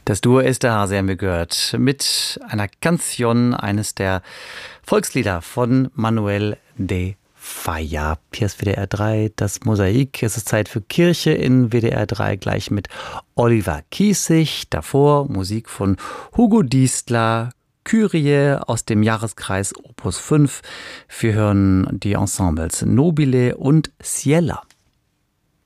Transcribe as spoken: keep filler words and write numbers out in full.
Das Duo Esterházy haben wir gehört mit einer Canción, eines der Volkslieder von Manuel de Falla. Hier ist W D R drei, das Mosaik. Es ist Zeit für Kirche in W D R drei, gleich mit Oliver Kiesig. Davor Musik von Hugo Diestler, Kyrie aus dem Jahreskreis Opus fünf. Wir hören die Ensembles Nobile und Ciela.